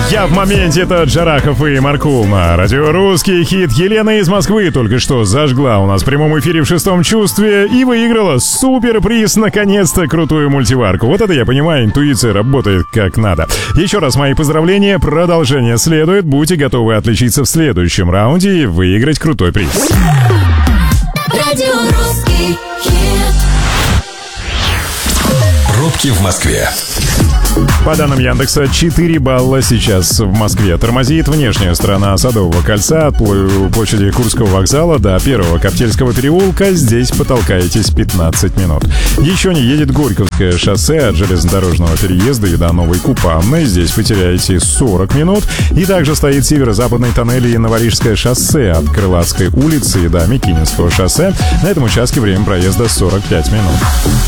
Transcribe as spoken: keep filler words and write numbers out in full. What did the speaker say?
Я в моменте, это Джарахов и Маркул на радио «Русский хит». Елена из Москвы только что зажгла у нас в прямом эфире в шестом чувстве и выиграла суперприз, наконец-то, крутую мультиварку. Вот это я понимаю, интуиция работает как надо. Еще раз мои поздравления, продолжение следует. Будьте готовы отличиться в следующем раунде и выиграть крутой приз. Радио «Русский хит». Пробки в Москве. По данным Яндекса, четыре балла сейчас в Москве. Тормозит внешняя сторона Садового кольца от площади Курского вокзала до первого Коптельского переулка. Здесь потолкаетесь пятнадцать минут. Еще не едет Горьковское шоссе от железнодорожного переезда и до Новой Купавной. Здесь потеряете сорок минут. И также стоит северо-западный тоннель и Новорижское шоссе от Крылатской улицы и до Микининского шоссе. На этом участке время проезда сорок пять минут.